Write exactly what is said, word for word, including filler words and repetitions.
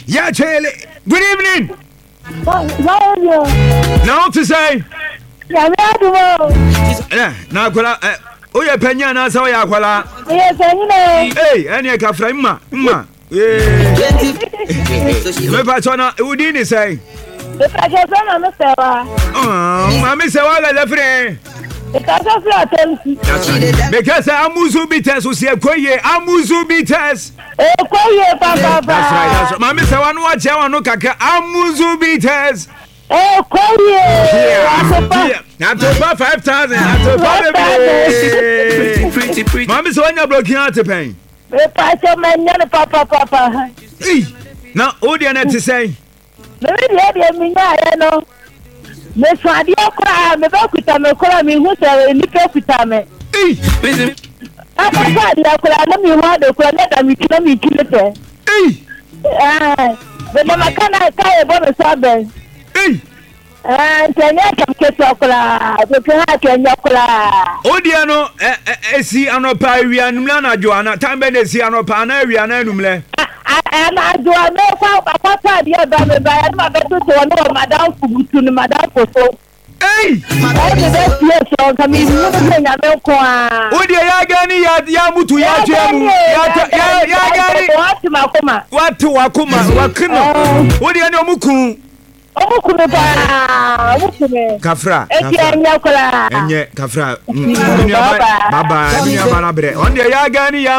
Yeah, Charlie. Good evening. Now to say. Yeah, now, oh, yeah, Penya, and I saw Yakwala. Yes, hey, and you can frame ma. Rebachona, Udini say. The Pajazana, Mister Oh, Mammy Sawala, the friend. Because of your Because Amuzu Bites will see a Koye, Amuzu Bites. Eh, Koye, Papa. That's right, that's right. Mammy Sawan, watch our no kaka, Amuzu Bites. Eh, Koye. Not to buy five thousand, not to buy pretty, pretty. Mammy Sonia blocking out the pain. The Pajazana, Papa, Papa. Now, Odiana to say. Maybe the Mina, no. Miss Fadia cry, me back with me, call me who's a little with me. I'm a party, I could have me one of the let me kill me kill it. Ah, but I can't carry a bonus Sunday. And then I can get your class, the crack and your class. Odiano, eh, see, Anoparian, Nana Joanna, time by the Sianopana, Rianumle. And I do a no papa, the other by my better to know Madame to Madame Poso. Hey! Yes, I mean, what do you Yagani Yamutu Yajamu? Yagani, what to Makoma? What to Wakuma? Wakuna? What do you know Muku? Oh, Kafra, Kafra, and yet Kafra, Baba, Baba, on the Yagani.